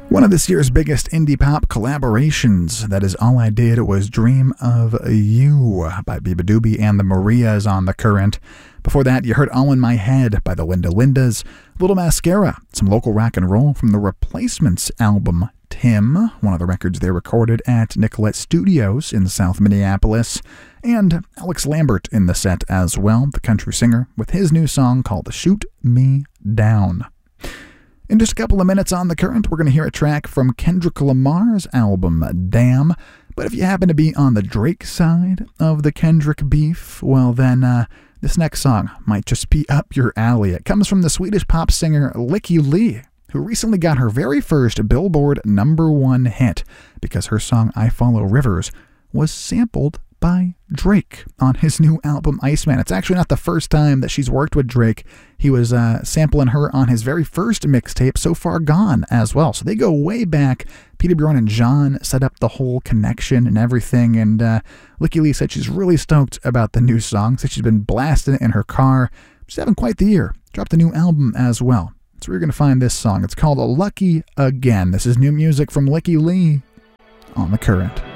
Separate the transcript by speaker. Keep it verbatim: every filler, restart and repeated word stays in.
Speaker 1: One of this year's biggest indie pop collaborations, That Is All I Did, was Dream of You by Biba Doobie and the Marias on The Current. Before that, you heard All in My Head by the Linda Lindas, Little Mascara, some local rock and roll from the Replacements album Tim, one of the records they recorded at Nicolette Studios in South Minneapolis, and Alex Lambert in the set as well, the country singer, with his new song called Shoot Me Down. In just a couple of minutes on The Current, we're going to hear a track from Kendrick Lamar's album, Damn. But if you happen to be on the Drake side of the Kendrick beef, well then, uh, this next song might just be up your alley. It comes from the Swedish pop singer Lykke Li, who recently got her very first Billboard number one hit because her song I Follow Rivers was sampled by Drake on his new album Iceman. It's actually not the first time that she's worked with Drake. He was uh, sampling her on his very first mixtape, So Far Gone, as well. So they go way back. Peter Bjorn and John set up the whole connection and everything, and uh, Lykke Li said she's really stoked about the new song. Said she's been blasting it in her car. She's having quite the year. Dropped a new album as well. That's where you're going to find this song. It's called Lucky Again. This is new music from Lykke Li on The Current.